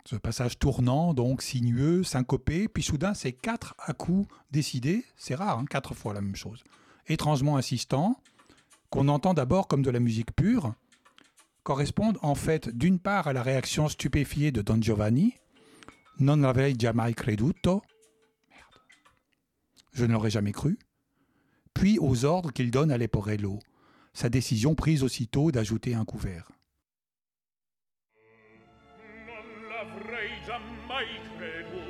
Ce passage tournant, donc sinueux, syncopé, puis soudain c'est 4 à coups décidés, c'est rare, 4 fois la même chose. Étrangement insistant, qu'on entend d'abord comme de la musique pure, correspondent en fait d'une part à la réaction stupéfiée de Don Giovanni, non l'avrei jamais creduto, je ne l'aurais jamais cru, puis aux ordres qu'il donne à Leporello, sa décision prise aussitôt d'ajouter un couvert. Non l'avrei mai creduto.